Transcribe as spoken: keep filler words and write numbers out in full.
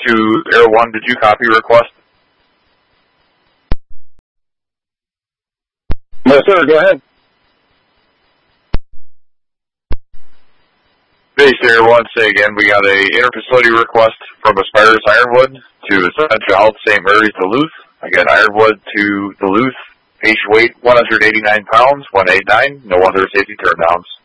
to Air one, did you copy request? Yes, sir. Go ahead. Base Air one, say again, we got a interfacility request from Aspirus Ironwood to Essential Health Saint Mary's Duluth. Again, Ironwood to Duluth. Patient weight one hundred eighty-nine pounds, one eighty-nine. No other safety turndowns.